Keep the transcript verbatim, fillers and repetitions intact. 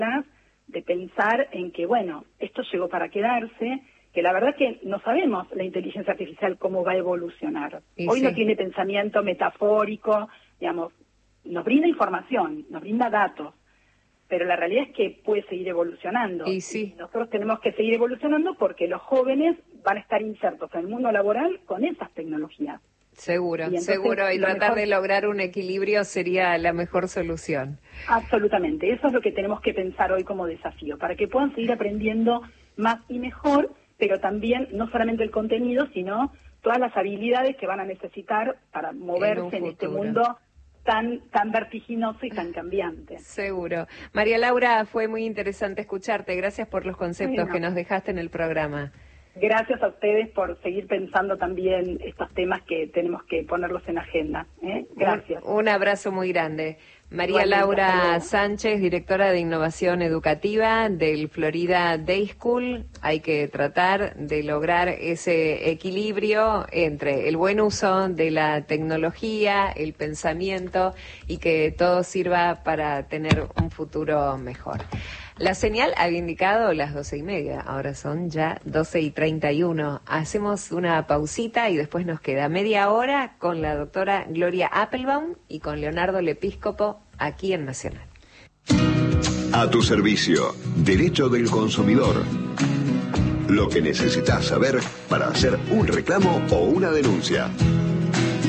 de pensar en que, bueno, esto llegó para quedarse, que la verdad que no sabemos la inteligencia artificial cómo va a evolucionar. Y Hoy sí. no tiene pensamiento metafórico, digamos, nos brinda información, nos brinda datos, pero la realidad es que puede seguir evolucionando. Y sí. Y nosotros tenemos que seguir evolucionando porque los jóvenes van a estar insertos en el mundo laboral con esas tecnologías. Seguro, Y entonces, seguro, y lo tratar mejor- de lograr un equilibrio sería la mejor solución. Absolutamente, eso es lo que tenemos que pensar hoy como desafío, para que puedan seguir aprendiendo más y mejor, pero también no solamente el contenido, sino todas las habilidades que van a necesitar para moverse en, en este mundo tan tan vertiginoso y tan cambiante. Seguro. María Laura, fue muy interesante escucharte. Gracias por los conceptos Bueno. que nos dejaste en el programa. Gracias a ustedes por seguir pensando también estos temas que tenemos que ponerlos en agenda. ¿eh? Gracias. Un, un abrazo muy grande. María Igualmente, hasta Laura luego. Sánchez, directora de Innovación Educativa del Florida Day School. Hay que tratar de lograr ese equilibrio entre el buen uso de la tecnología, el pensamiento y que todo sirva para tener un futuro mejor. La señal había indicado las doce y media, ahora son ya doce y treinta y uno. Hacemos una pausita y después nos queda media hora con la doctora Gloria Appelbaum y con Leonardo Lepíscopo aquí en Nacional. A tu servicio, Derecho del Consumidor. Lo que necesitas saber para hacer un reclamo o una denuncia.